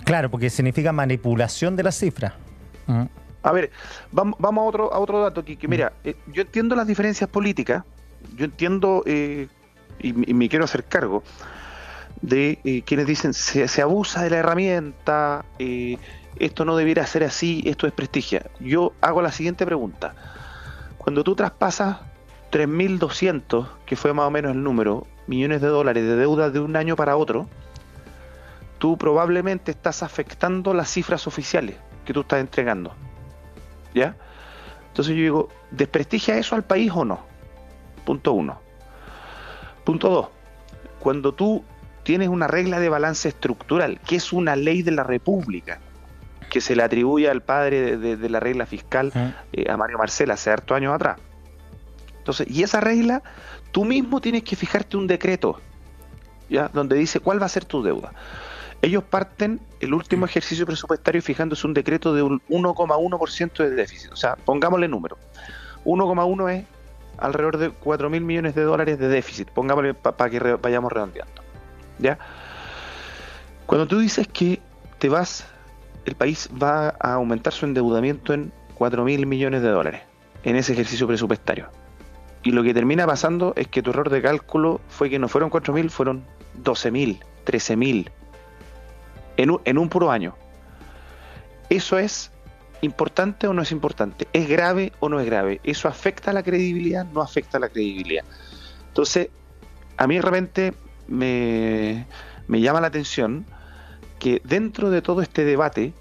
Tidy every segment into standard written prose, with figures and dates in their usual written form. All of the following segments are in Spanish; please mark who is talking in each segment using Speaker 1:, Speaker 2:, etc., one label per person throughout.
Speaker 1: Claro, porque significa manipulación de las cifras. Mm.
Speaker 2: A ver, vamos a otro dato que mira, yo entiendo las diferencias políticas, yo entiendo y me quiero hacer cargo de quienes dicen se abusa de la herramienta, esto no debiera ser así, esto es prestigia. Yo hago la siguiente pregunta. Cuando tú traspasas 3.200, que fue más o menos el número, millones de dólares de deuda de un año para otro, tú probablemente estás afectando las cifras oficiales que tú estás entregando. ¿Ya? Entonces yo digo, ¿desprestigia eso al país o no? Punto uno. Punto dos, cuando tú tienes una regla de balance estructural, que es una ley de la República, que se le atribuye al padre de la regla fiscal, a Mario Marcel, hace hartos años atrás. Entonces, y esa regla, tú mismo tienes que fijarte un decreto, ¿ya? Donde dice cuál va a ser tu deuda. Ellos parten el último ejercicio presupuestario fijándose un decreto de un 1,1% de déficit. O sea, pongámosle número. 1,1 es alrededor de 4.000 millones de dólares de déficit. Pongámosle para que vayamos redondeando. ¿Ya? Cuando tú dices que el país va a aumentar su endeudamiento en 4.000 millones de dólares en ese ejercicio presupuestario. Y lo que termina pasando es que tu error de cálculo fue que no fueron 4.000, fueron 12.000, 13.000. En un puro año. ¿Eso es importante o no es importante? ¿Es grave o no es grave? ¿Eso afecta a la credibilidad? ¿No afecta a la credibilidad? Entonces, a mí de repente me llama la atención que dentro de todo este debate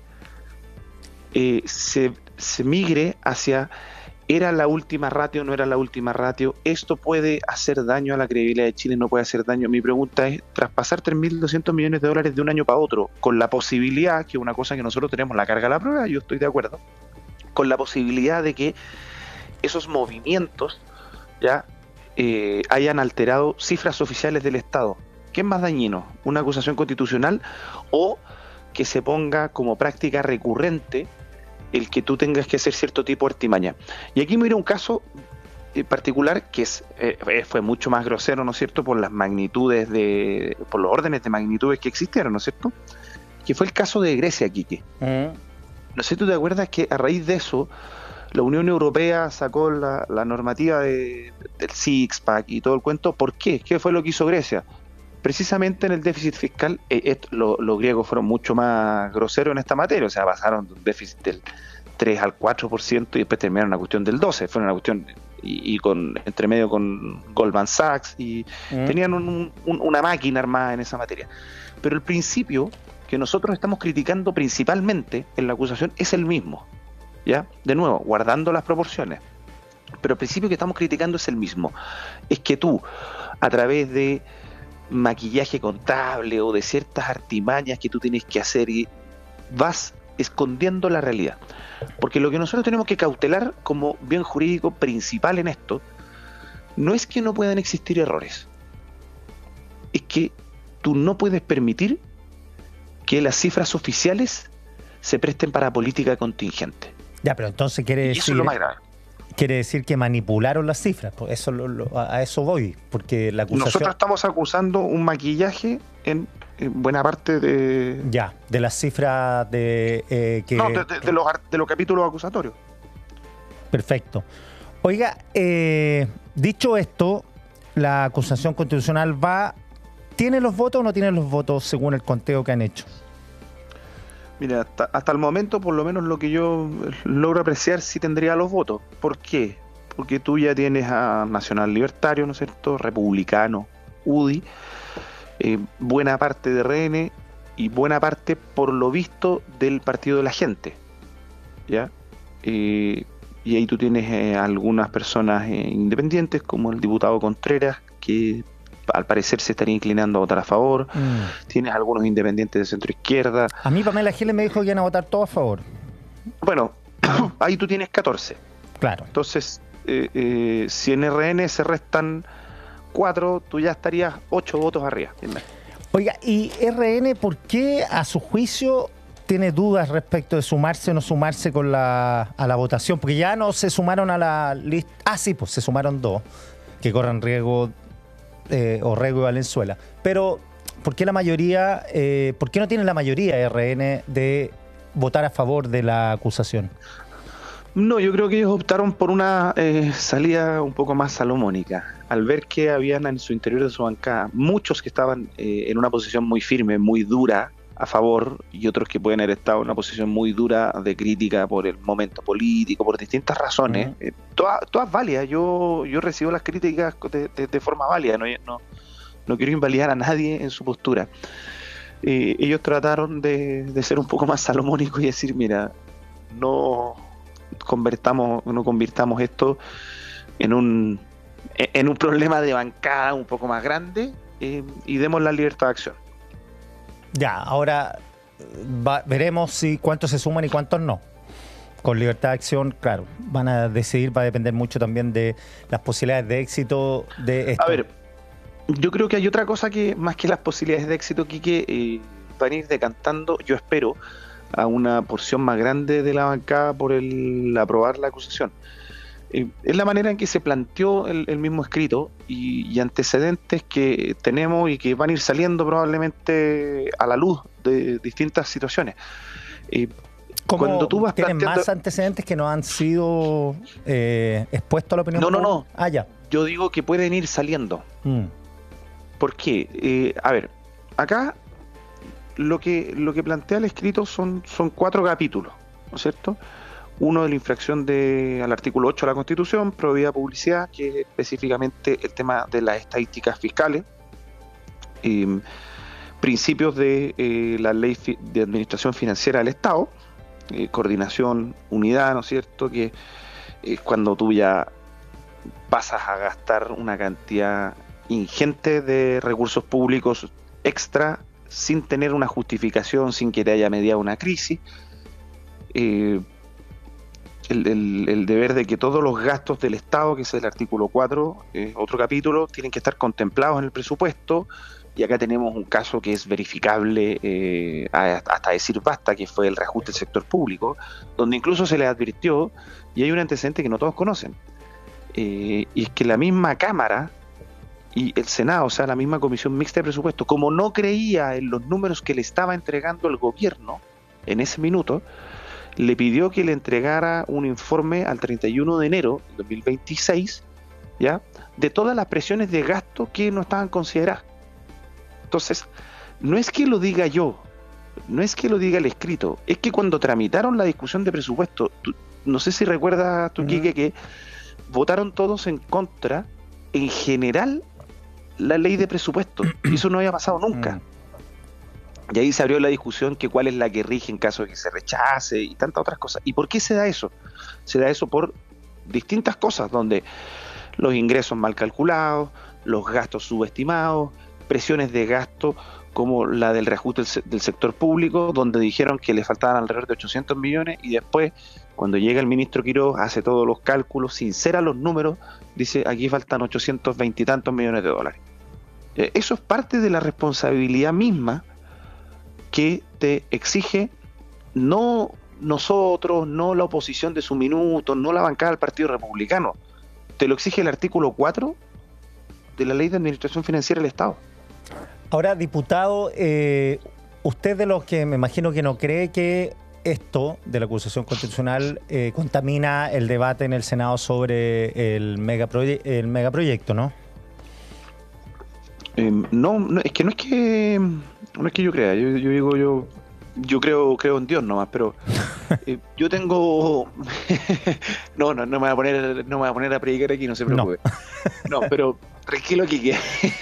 Speaker 2: se migre hacia ¿era la última ratio o no era la última ratio? ¿Esto puede hacer daño a la credibilidad de Chile? ¿No puede hacer daño? Mi pregunta es, traspasar 3.200 millones de dólares de un año para otro, con la posibilidad, que es una cosa que nosotros tenemos la carga de la prueba, yo estoy de acuerdo, con la posibilidad de que esos movimientos ya hayan alterado cifras oficiales del Estado. ¿Qué es más dañino? ¿Una acusación constitucional o que se ponga como práctica recurrente el que tú tengas que hacer cierto tipo de artimaña? Y aquí me iré a un caso particular que fue mucho más grosero, ¿no es cierto?, por las magnitudes por los órdenes de magnitudes que existieron, ¿no es cierto?, que fue el caso de Grecia, Quique. No sé si tú te acuerdas que a raíz de eso la Unión Europea sacó la normativa del Six-Pack y todo el cuento. ¿Por qué? ¿Qué fue lo que hizo Grecia? Precisamente en el déficit fiscal, los griegos fueron mucho más groseros en esta materia, o sea, pasaron de un déficit del 3 al 4% y después terminaron una cuestión del 12%, fue una cuestión, y entre medio con Goldman Sachs, y tenían una máquina armada en esa materia. Pero el principio que nosotros estamos criticando principalmente en la acusación es el mismo, ¿ya? De nuevo, guardando las proporciones, pero el principio que estamos criticando es el mismo, es que tú, a través de maquillaje contable o de ciertas artimañas que tú tienes que hacer y vas escondiendo la realidad, porque lo que nosotros tenemos que cautelar como bien jurídico principal en esto no es que no puedan existir errores, es que tú no puedes permitir que las cifras oficiales se presten para política contingente.
Speaker 1: Ya, pero entonces quiere decir,
Speaker 2: eso es lo más grave.
Speaker 1: Quiere decir que manipularon las cifras, pues eso a eso voy, porque la acusación...
Speaker 2: Nosotros estamos acusando un maquillaje en buena parte de...
Speaker 1: Ya, de las cifras de...
Speaker 2: de los capítulos acusatorios.
Speaker 1: Perfecto. Oiga, dicho esto, la acusación constitucional ¿tiene los votos o no tiene los votos según el conteo que han hecho?
Speaker 2: Mira, hasta el momento, por lo menos lo que yo logro apreciar, sí tendría los votos. ¿Por qué? Porque tú ya tienes a Nacional Libertario, ¿no es cierto?, Republicano, UDI, buena parte de RN y buena parte, por lo visto, del Partido de la Gente, ¿ya? Y ahí tú tienes algunas personas independientes, como el diputado Contreras, que al parecer se estaría inclinando a votar a favor. Tienes algunos independientes de centro izquierda.
Speaker 1: A mí Pamela Giles me dijo que iban a votar todos a favor.
Speaker 2: Bueno, ahí tú tienes 14.
Speaker 1: Claro.
Speaker 2: Entonces, si en RN se restan 4, tú ya estarías 8 votos arriba.
Speaker 1: Oiga, ¿y RN por qué, a su juicio, tiene dudas respecto de sumarse o no sumarse a la votación? Porque ya no se sumaron a la lista. Ah, sí, pues se sumaron 2 que corran riesgo, Orrego y Valenzuela. Pero, ¿Por qué la mayoría, por qué no tiene la mayoría RN de votar a favor de la acusación?
Speaker 2: No, yo creo que ellos optaron por una salida un poco más salomónica. Al ver que habían en su interior de su bancada muchos que estaban en una posición muy firme, muy dura a favor, y otros que pueden haber estado en una posición muy dura de crítica por el momento político, por distintas razones, todas válidas. Yo recibo las críticas de forma válida, no quiero invalidar a nadie en su postura. Ellos trataron de ser un poco más salomónicos y decir, mira, no convirtamos esto en un problema de bancada un poco más grande, y demos la libertad de acción.
Speaker 1: Ya, ahora veremos cuántos se suman y cuántos no. Con libertad de acción, claro, van a decidir, va a depender mucho también de las posibilidades de éxito de esto.
Speaker 2: A ver, yo creo que hay otra cosa que, más que las posibilidades de éxito, Quique, van a ir decantando, yo espero, a una porción más grande de la bancada por el aprobar la acusación. Es la manera en que se planteó el mismo escrito y antecedentes que tenemos y que van a ir saliendo probablemente a la luz de distintas situaciones.
Speaker 1: Cuando tú vas ¿tienen más antecedentes que no han sido expuestos a la opinión pública?
Speaker 2: No.
Speaker 1: Ah, ya.
Speaker 2: Yo digo que pueden ir saliendo. ¿Por qué? A ver, acá lo que plantea el escrito son 4 capítulos, ¿no es cierto? Uno de la infracción al artículo 8 de la Constitución, prohibida publicidad, que es específicamente el tema de las estadísticas fiscales, principios de la ley de administración financiera del Estado, coordinación, unidad, ¿no es cierto? Que cuando tú ya pasas a gastar una cantidad ingente de recursos públicos extra sin tener una justificación, sin que te haya mediado una crisis, el deber de que todos los gastos del Estado, que es el artículo 4, otro capítulo, tienen que estar contemplados en el presupuesto, y acá tenemos un caso que es verificable hasta decir basta, que fue el reajuste del sector público, donde incluso se les advirtió, y hay un antecedente que no todos conocen, y es que la misma Cámara y el Senado, o sea, la misma Comisión Mixta de Presupuesto, como no creía en los números que le estaba entregando el gobierno en ese minuto, le pidió que le entregara un informe al 31 de enero de 2026, ¿ya?, de todas las presiones de gasto que no estaban consideradas. Entonces, no es que lo diga yo, no es que lo diga el escrito, es que cuando tramitaron la discusión de presupuesto, no sé si recuerdas tú, Quique, que votaron todos en contra, en general, la ley de presupuesto, y eso no había pasado nunca. Y ahí se abrió la discusión que cuál es la que rige en caso de que se rechace y tantas otras cosas. ¿Y por qué se da eso? Se da eso por distintas cosas, donde los ingresos mal calculados, los gastos subestimados, presiones de gasto como la del reajuste del sector público, donde dijeron que le faltaban alrededor de 800 millones y después, cuando llega el ministro Quiroz, hace todos los cálculos, sincera los números, dice aquí faltan 820 y tantos millones de dólares. Eso es parte de la responsabilidad misma que te exige no nosotros, no la oposición de su minuto, no la bancada del Partido Republicano. Te lo exige el artículo 4 de la Ley de Administración Financiera del Estado.
Speaker 1: Ahora, diputado, usted de los que me imagino que no cree que esto de la acusación constitucional contamina el debate en el Senado sobre el megaproyecto, ¿no?
Speaker 2: No, es que no es que yo crea, yo creo en Dios nomás, pero yo tengo no me voy a poner a predicar aquí, no se preocupe. No, pero tranquilo, Quique.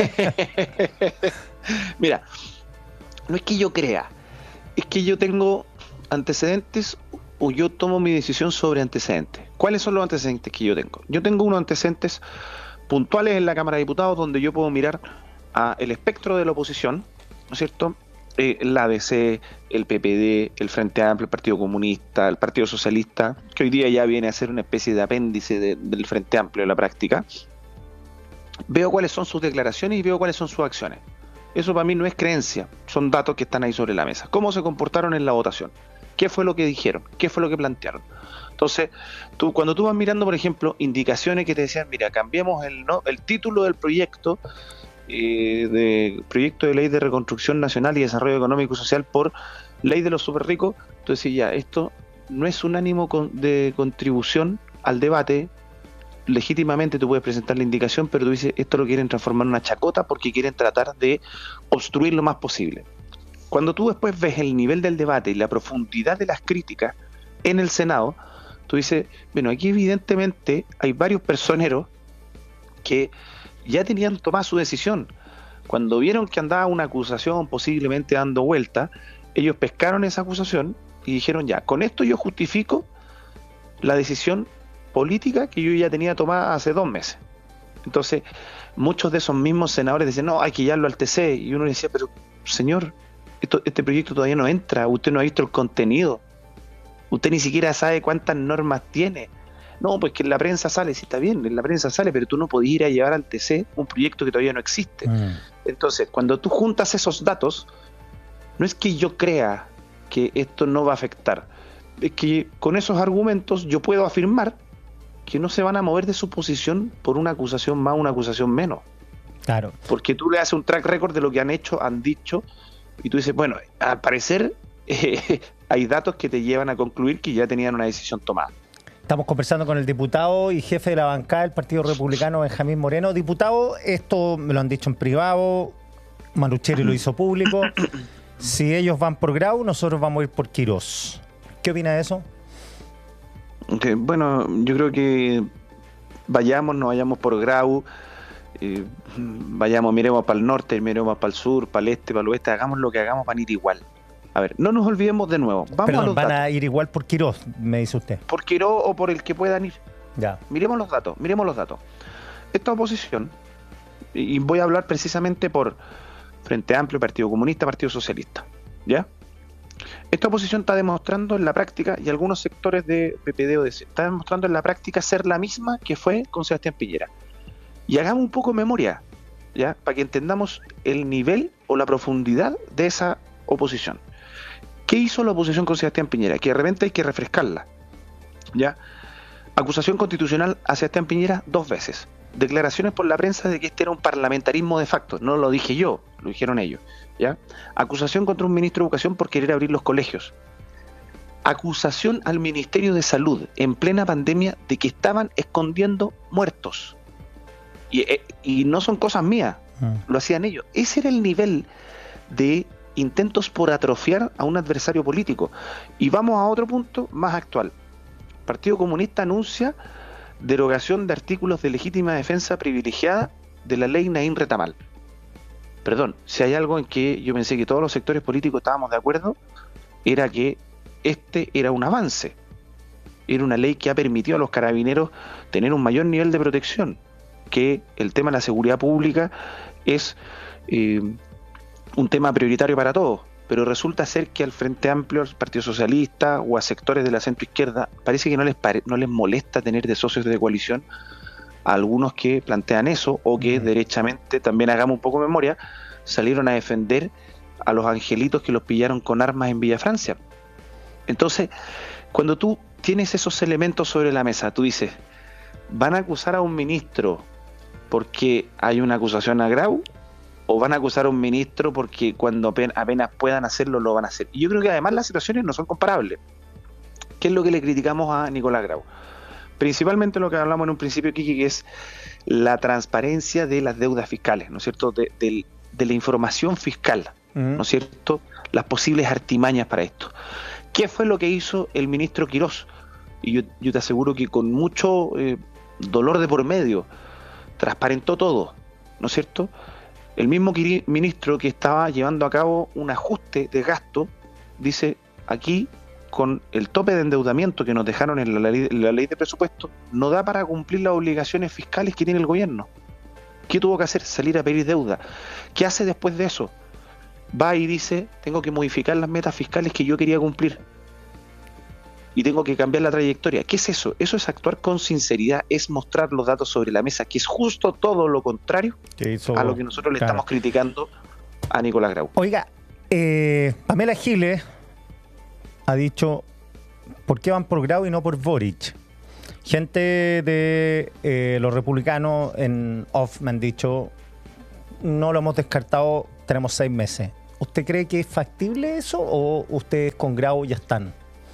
Speaker 2: Mira, no es que yo crea, es que yo tengo antecedentes, o yo tomo mi decisión sobre antecedentes. ¿Cuáles son los antecedentes que yo tengo? Yo tengo unos antecedentes puntuales en la Cámara de Diputados donde yo puedo mirar a el espectro de la oposición, ¿no es cierto? La ADC, el PPD, el Frente Amplio, el Partido Comunista, el Partido Socialista, que hoy día ya viene a ser una especie de apéndice del Frente Amplio en la práctica. Veo cuáles son sus declaraciones y veo cuáles son sus acciones. Eso para mí no es creencia, son datos que están ahí sobre la mesa. ¿Cómo se comportaron en la votación? ¿Qué fue lo que dijeron? ¿Qué fue lo que plantearon? Entonces, cuando tú vas mirando, por ejemplo, indicaciones que te decían, mira, cambiemos el título del proyecto de proyecto de ley de reconstrucción nacional y desarrollo económico y social por ley de los super ricos. Entonces ya, esto no es un ánimo de contribución al debate. Legítimamente tú puedes presentar la indicación, pero tú dices, esto lo quieren transformar en una chacota porque quieren tratar de obstruir lo más posible. Cuando tú después ves el nivel del debate y la profundidad de las críticas en el Senado, tú dices, bueno, aquí evidentemente hay varios personeros que ya tenían tomado su decisión. Cuando vieron que andaba una acusación posiblemente dando vuelta, ellos pescaron esa acusación y dijeron, ya, con esto yo justifico la decisión política que yo ya tenía tomada hace 2 meses. Entonces, muchos de esos mismos senadores decían, no, hay que llevarlo al TC. Y uno decía, pero señor, este proyecto todavía no entra, usted no ha visto el contenido, usted ni siquiera sabe cuántas normas tiene. No, pues que en la prensa sale, sí está bien, en la prensa sale, pero tú no podés ir a llevar al TC un proyecto que todavía no existe. Entonces, cuando tú juntas esos datos, no es que yo crea que esto no va a afectar, es que con esos argumentos yo puedo afirmar que no se van a mover de su posición por una acusación más o una acusación menos.
Speaker 1: Claro.
Speaker 2: Porque tú le haces un track record de lo que han hecho, han dicho, y tú dices, bueno, al parecer hay datos que te llevan a concluir que ya tenían una decisión tomada.
Speaker 1: Estamos conversando con el diputado y jefe de la bancada del Partido Republicano, Benjamín Moreno. Diputado, esto me lo han dicho en privado, Manucheri lo hizo público. Si ellos van por Grau, nosotros vamos a ir por Quirós. ¿Qué opina de eso?
Speaker 2: Okay, bueno, yo creo que no vayamos por Grau, miremos para el norte, miremos para el sur, para el este, para el oeste, hagamos lo que hagamos, van a ir igual. A ver, no nos olvidemos de nuevo.
Speaker 1: Perdón, van a ir igual por Quirós, me dice usted.
Speaker 2: Por Quirós o por el que puedan ir.
Speaker 1: Ya.
Speaker 2: Miremos los datos. Esta oposición, y voy a hablar precisamente por Frente Amplio, Partido Comunista, Partido Socialista, ¿ya? Esta oposición está demostrando en la práctica, y algunos sectores de PPD o DC, está demostrando en la práctica ser la misma que fue con Sebastián Piñera. Y hagamos un poco de memoria, ¿ya? Para que entendamos el nivel o la profundidad de esa oposición. ¿Qué hizo la oposición con Sebastián Piñera? Que de repente hay que refrescarla, ¿ya? Acusación constitucional a Sebastián Piñera 2 veces. Declaraciones por la prensa de que este era un parlamentarismo de facto. No lo dije yo, lo dijeron ellos, ¿ya? Acusación contra un ministro de Educación por querer abrir los colegios. Acusación al Ministerio de Salud en plena pandemia de que estaban escondiendo muertos. Y no son cosas mías, lo hacían ellos. Ese era el nivel de intentos por atrofiar a un adversario político. Y vamos a otro punto más actual. El Partido Comunista anuncia derogación de artículos de legítima defensa privilegiada de la ley Naín Retamal. Perdón, si hay algo en que yo pensé que todos los sectores políticos estábamos de acuerdo, era que este era un avance. Era una ley que ha permitido a los carabineros tener un mayor nivel de protección, que el tema de la seguridad pública es un tema prioritario para todos, pero resulta ser que al Frente Amplio, al Partido Socialista o a sectores de la centroizquierda parece que no les molesta tener de socios de coalición a algunos que plantean eso, o que derechamente, también hagamos un poco de memoria, salieron a defender a los angelitos que los pillaron con armas en Villa Francia. Entonces, cuando tú tienes esos elementos sobre la mesa, tú dices, ¿van a acusar a un ministro porque hay una acusación a Grau? ¿O van a acusar a un ministro porque cuando apenas puedan hacerlo, lo van a hacer? Y yo creo que además las situaciones no son comparables. ¿Qué es lo que le criticamos a Nicolás Grau? Principalmente lo que hablamos en un principio, Kiki, que es la transparencia de las deudas fiscales, ¿no es cierto? De la información fiscal, ¿no es cierto? Las posibles artimañas para esto. ¿Qué fue lo que hizo el ministro Quirós? Y yo te aseguro que con mucho dolor de por medio, transparentó todo, ¿no es cierto? El mismo ministro que estaba llevando a cabo un ajuste de gasto, dice, aquí, con el tope de endeudamiento que nos dejaron en la ley de presupuesto, no da para cumplir las obligaciones fiscales que tiene el gobierno. ¿Qué tuvo que hacer? Salir a pedir deuda. ¿Qué hace después de eso? Va y dice, tengo que modificar las metas fiscales que yo quería cumplir. Y tengo que cambiar la trayectoria. ¿Qué es eso? Eso es actuar con sinceridad, es mostrar los datos sobre la mesa, que es justo todo lo contrario a lo que nosotros le estamos criticando a Nicolás Grau.
Speaker 1: Oiga, Pamela Giles ha dicho, ¿por qué van por Grau y no por Boric? Gente de los republicanos en off me han dicho, no lo hemos descartado, tenemos 6 meses. ¿Usted cree que es factible eso o ustedes con Grau ya están?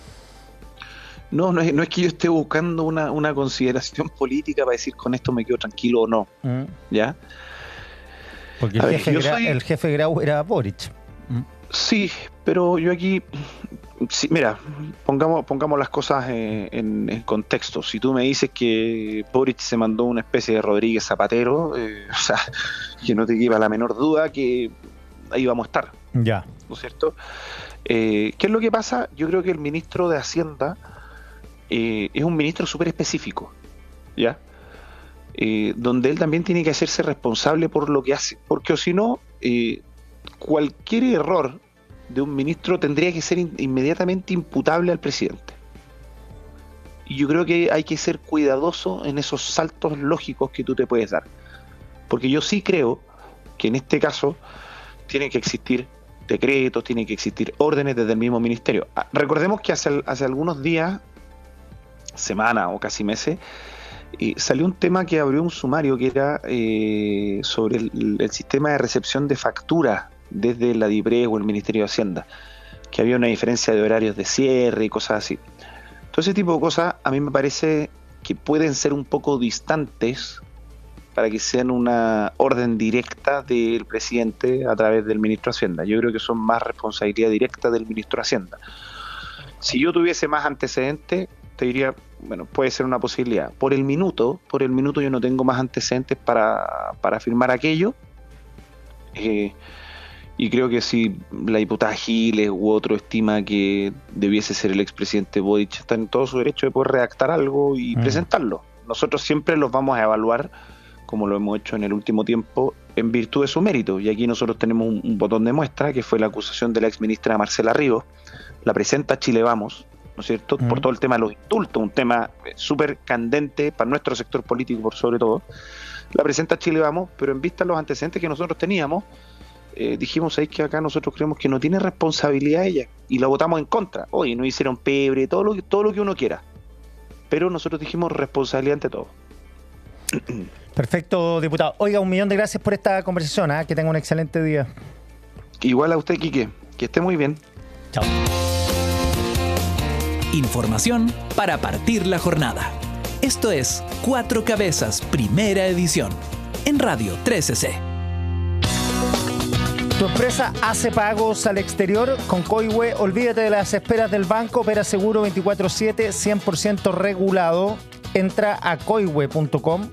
Speaker 2: No es que yo esté buscando una consideración política para decir con esto me quedo tranquilo o no. ¿Ya?
Speaker 1: Porque el jefe Grau era Boric.
Speaker 2: Sí, pero yo aquí, sí, mira, pongamos las cosas en contexto. Si tú me dices que Boric se mandó una especie de Rodríguez Zapatero, o sea, que no te quepa la menor duda que ahí vamos a estar.
Speaker 1: Ya.
Speaker 2: ¿No es cierto? ¿Qué es lo que pasa? Yo creo que el ministro de Hacienda es un ministro súper específico, ¿ya? Donde él también tiene que hacerse responsable por lo que hace, porque o si no, cualquier error de un ministro tendría que ser inmediatamente imputable al presidente. Y yo creo que hay que ser cuidadoso en esos saltos lógicos que tú te puedes dar, porque yo sí creo que en este caso tienen que existir decretos, tienen que existir órdenes desde el mismo ministerio. Recordemos que hace algunos días, semanas o casi meses, salió un tema que abrió un sumario que era sobre el sistema de recepción de facturas desde la DIPRES o el Ministerio de Hacienda, que había una diferencia de horarios de cierre y cosas así. Todo ese tipo de cosas a mí me parece que pueden ser un poco distantes para que sean una orden directa del presidente a través del ministro de Hacienda. Yo creo que son más responsabilidad directa del ministro de Hacienda. Si yo tuviese más antecedentes, te diría, bueno, puede ser una posibilidad. Por el minuto yo no tengo más antecedentes para afirmar aquello. Y creo que si la diputada Giles u otro estima que debiese ser el expresidente Boric, está en todo su derecho de poder redactar algo y presentarlo. Nosotros siempre los vamos a evaluar, como lo hemos hecho en el último tiempo, en virtud de su mérito. Y aquí nosotros tenemos un botón de muestra, que fue la acusación de la exministra Marcela Ríos. La presenta Chile Vamos, ¿no es cierto?, por todo el tema de los indultos, un tema súper candente para nuestro sector político por sobre todo. La presenta Chile Vamos, pero en vista de los antecedentes que nosotros teníamos, dijimos ahí que acá nosotros creemos que no tiene responsabilidad ella, y la votamos en contra. Oye, no hicieron pebre, todo lo que uno quiera, pero nosotros dijimos responsabilidad ante todo.
Speaker 1: Perfecto, diputado. Oiga, 1.000.000 de gracias por esta conversación, que tenga un excelente día.
Speaker 2: Igual a usted, Quique, que esté muy bien.
Speaker 1: Chao.
Speaker 3: Información para partir la jornada. Esto es Cuatro Cabezas, primera edición, en Radio 13C.
Speaker 1: ¿Tu empresa hace pagos al exterior? Con Coihue, olvídate de las esperas del banco, opera seguro 24/7, 100% regulado. Entra a coihue.com,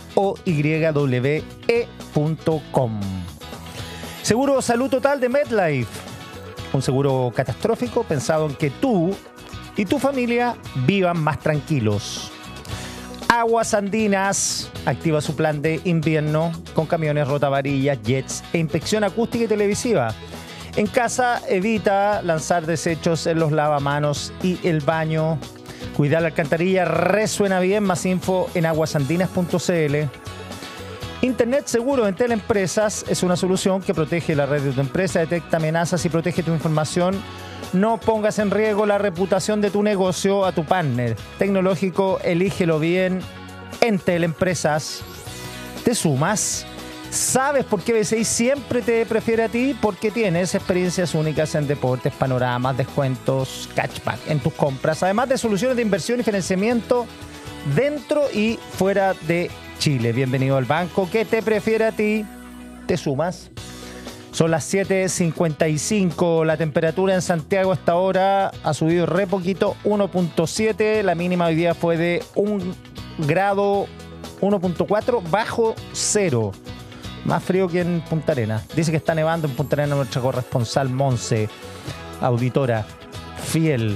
Speaker 1: KOYWE.com. Seguro Salud Total de MetLife. Un seguro catastrófico pensado en que tú y tu familia vivan más tranquilos. Aguas Andinas activa su plan de invierno con camiones, rotavarillas, jets e inspección acústica y televisiva. En casa evita lanzar desechos en los lavamanos y el baño. Cuidar la alcantarilla resuena bien. Más info en aguasandinas.cl. Internet seguro en Teleempresas es una solución que protege la red de tu empresa, detecta amenazas y protege tu información. No pongas en riesgo la reputación de tu negocio a tu partner tecnológico. Elígelo bien en Teleempresas. ¿Te sumas? ¿Sabes por qué BCI siempre te prefiere a ti? Porque tienes experiencias únicas en deportes, panoramas, descuentos, cashback en tus compras, además de soluciones de inversión y financiamiento dentro y fuera de Chile. Bienvenido al banco que te prefiere a ti. ¿Te sumas? Son las 7:55. La temperatura en Santiago hasta ahora ha subido re poquito, 1.7. La mínima hoy día fue de 1 grado 1.4 bajo cero. Más frío que en Punta Arenas. Dice que está nevando en Punta Arenas nuestra corresponsal Monse, auditora fiel.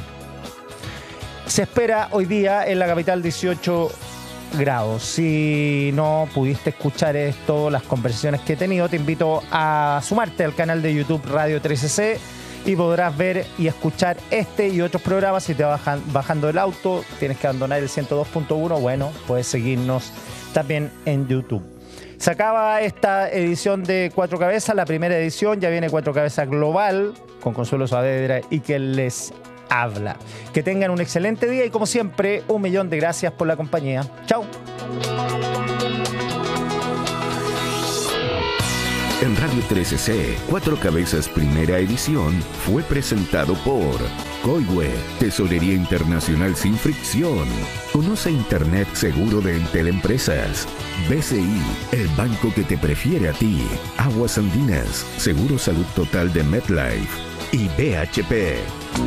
Speaker 1: Se espera hoy día en la capital 18 grados. Si no pudiste escuchar esto, las conversaciones que he tenido, te invito a sumarte al canal de YouTube Radio 13C y podrás ver y escuchar este y otros programas. Si te bajando el auto, tienes que abandonar el 102.1, bueno, puedes seguirnos también en YouTube. Se acaba esta edición de Cuatro Cabezas, la primera edición. Ya viene Cuatro Cabezas Global con Consuelo Saavedra y que les habla. Que tengan un excelente día y, como siempre, 1.000.000 de gracias por la compañía. Chao.
Speaker 4: En Radio 13C, Cuatro Cabezas Primera Edición fue presentado por Coihue, Tesorería Internacional sin fricción. Conoce Internet seguro de Entel Empresas. BCI, el banco que te prefiere a ti. Aguas Andinas, Seguro Salud Total de MetLife. Y BHP.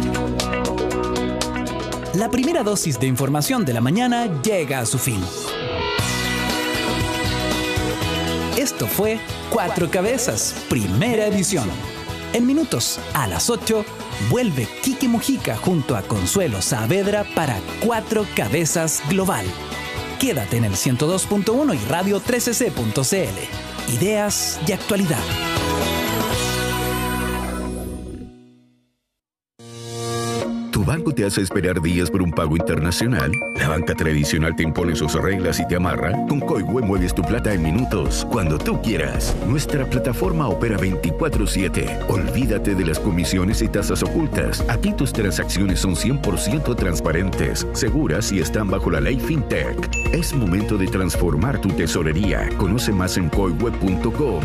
Speaker 3: La primera dosis de información de la mañana llega a su fin. Esto fue Cuatro Cabezas, primera edición. En minutos, a las 8, vuelve Kike Mujica junto a Consuelo Saavedra para Cuatro Cabezas Global. Quédate en el 102.1 y radio 13c.cl. Ideas y actualidad.
Speaker 4: ¿Tu banco te hace esperar días por un pago internacional? ¿La banca tradicional te impone sus reglas y te amarra? Con Coihue mueves tu plata en minutos, cuando tú quieras. Nuestra plataforma opera 24/7. Olvídate de las comisiones y tasas ocultas. Aquí tus transacciones son 100% transparentes, seguras y están bajo la ley FinTech. Es momento de transformar tu tesorería. Conoce más en coihue.com.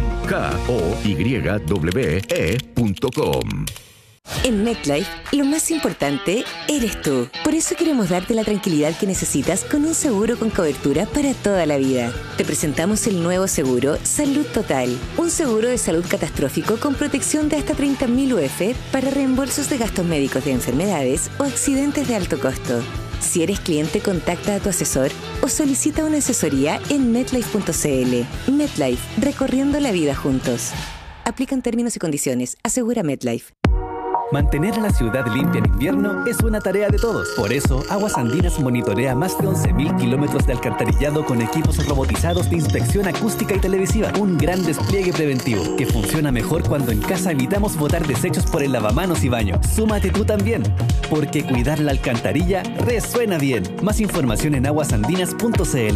Speaker 4: KOYWE.com.
Speaker 5: En MetLife, lo más importante eres tú. Por eso queremos darte la tranquilidad que necesitas con un seguro con cobertura para toda la vida. Te presentamos el nuevo seguro Salud Total, un seguro de salud catastrófico con protección de hasta 30.000 UF para reembolsos de gastos médicos de enfermedades o accidentes de alto costo. Si eres cliente, contacta a tu asesor o solicita una asesoría en MetLife.cl. MetLife, recorriendo la vida juntos. Aplican términos y condiciones. Asegura MetLife.
Speaker 3: Mantener la ciudad limpia en invierno es una tarea de todos. Por eso, Aguas Andinas monitorea más de 11.000 kilómetros de alcantarillado con equipos robotizados de inspección acústica y televisiva. Un gran despliegue preventivo que funciona mejor cuando en casa evitamos botar desechos por el lavamanos y baño. Súmate tú también, porque cuidar la alcantarilla resuena bien. Más información en aguasandinas.cl.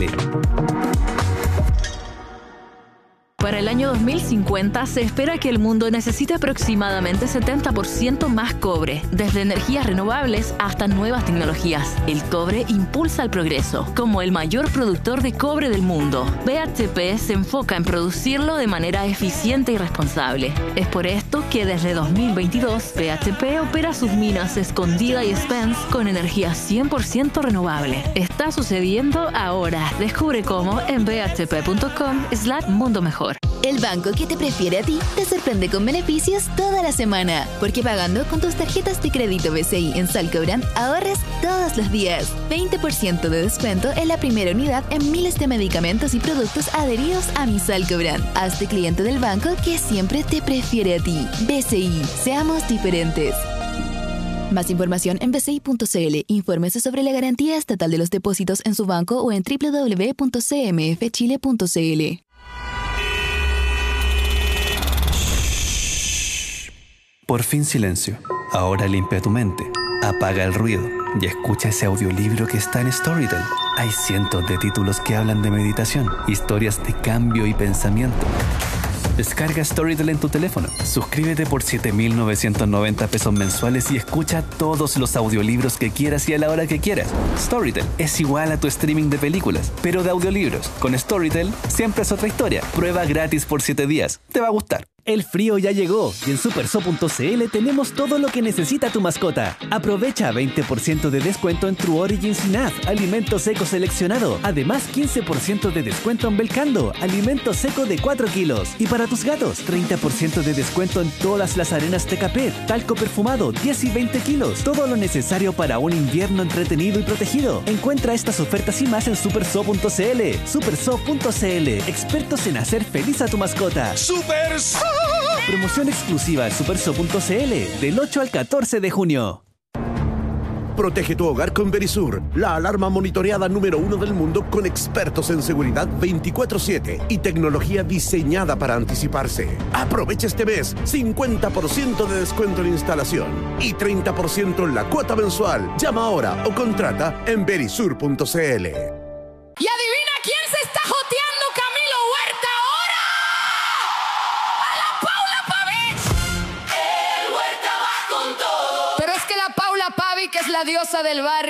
Speaker 6: Para el año 2050 se espera que el mundo necesite aproximadamente 70% más cobre, desde energías renovables hasta nuevas tecnologías. El cobre impulsa el progreso. Como el mayor productor de cobre del mundo, BHP se enfoca en producirlo de manera eficiente y responsable. Es por esto que desde 2022 BHP opera sus minas Escondida y Spence con energía 100% renovable. Está sucediendo ahora. Descubre cómo en bhp.com/mundo mejor.
Speaker 7: El banco que te prefiere a ti te sorprende con beneficios toda la semana, porque pagando con tus tarjetas de crédito BCI en Salcobrand ahorras todos los días. 20% de descuento en la primera unidad en miles de medicamentos y productos adheridos a mi Salcobrand. Hazte cliente del banco que siempre te prefiere a ti. BCI, seamos diferentes. Más información en bci.cl. Infórmese sobre la garantía estatal de los depósitos en su banco o en www.cmfchile.cl.
Speaker 3: Por fin silencio. Ahora limpia tu mente. Apaga el ruido y escucha ese audiolibro que está en Storytel. Hay cientos de títulos que hablan de meditación, historias de cambio y pensamiento. Descarga Storytel en tu teléfono. Suscríbete por 7.990 pesos mensuales y escucha todos los audiolibros que quieras y a la hora que quieras. Storytel es igual a tu streaming de películas, pero de audiolibros. Con Storytel siempre es otra historia. Prueba gratis por 7 días. Te va a gustar. El frío ya llegó y en superso.cl tenemos todo lo que necesita tu mascota. Aprovecha 20% de descuento en True Origins Nat, alimento seco seleccionado. Además, 15% de descuento en Belcando, alimento seco de 4 kilos. Y para tus gatos, 30% de descuento en todas las arenas Tecapet, talco perfumado, 10 y 20 kilos. Todo lo necesario para un invierno entretenido y protegido. Encuentra estas ofertas y más en superso.cl. Superso.cl, expertos en hacer feliz a tu mascota. ¡Superso! Promoción exclusiva en superso.cl del 8 al 14 de junio.
Speaker 8: Protege tu hogar con Verisur, la alarma monitoreada número 1 del mundo con expertos en seguridad 24/7 y tecnología diseñada para anticiparse. Aprovecha este mes 50% de descuento en instalación y 30% en la cuota mensual. Llama ahora o contrata en verisur.cl.
Speaker 9: ¿Y adivina quién se está joteando Camilo Huerta ahora? ¡A la Paula Pavich! El Huerta va con todo. Pero es que la Paula Pavich es la diosa del barrio.